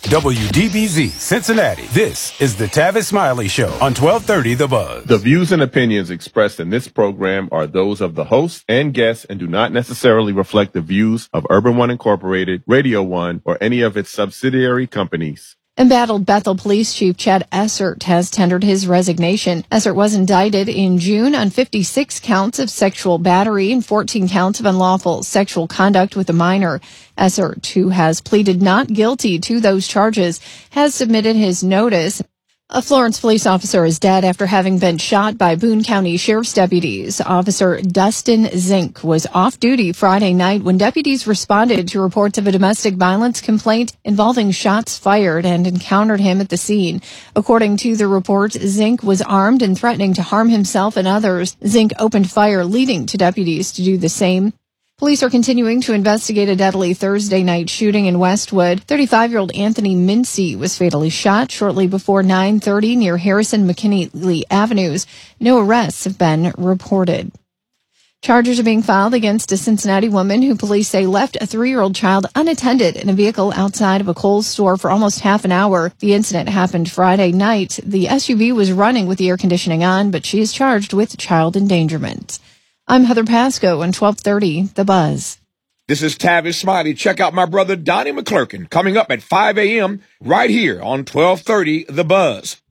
WDBZ, Cincinnati. This is the Tavis Smiley Show on 1230 The Buzz. The views and opinions expressed in this program are those of the host and guests and do not necessarily reflect the views of Urban One Incorporated, Radio One, or any of its subsidiary companies. Embattled Bethel Police Chief Chad Essert has tendered his resignation. Essert was indicted in June on 56 counts of sexual battery and 14 counts of unlawful sexual conduct with a minor. Essert, who has pleaded not guilty to those charges, has submitted his notice. A Florence police officer is dead after having been shot by Boone County Sheriff's deputies. Officer Dustin Zink was off duty Friday night when deputies responded to reports of a domestic violence complaint involving shots fired and encountered him at the scene. According to the report, Zink was armed and threatening to harm himself and others. Zink opened fire, leading to deputies to do the same. Police are continuing to investigate a deadly Thursday night shooting in Westwood. 35-year-old Anthony Mincy was fatally shot shortly before 9:30 near Harrison-McKinley Avenues. No arrests have been reported. Charges are being filed against a Cincinnati woman who police say left a 3-year-old child unattended in a vehicle outside of a Kohl's store for almost half an hour. The incident happened Friday night. The SUV was running with the air conditioning on, but she is charged with child endangerment. I'm Heather Pasco on 1230 The Buzz. This is Tavis Smiley. Check out my brother Donnie McClurkin coming up at 5 a.m. right here on 1230 The Buzz.